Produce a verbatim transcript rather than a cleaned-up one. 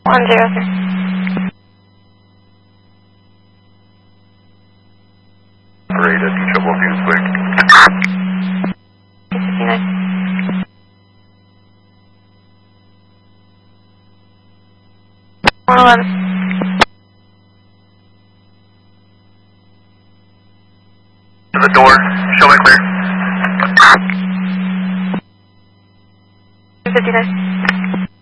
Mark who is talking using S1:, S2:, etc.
S1: One zero six.
S2: Operator, trouble views quick.
S1: fifty-nine. one eleven.
S2: To the door, show me clear.
S1: fifty-nine.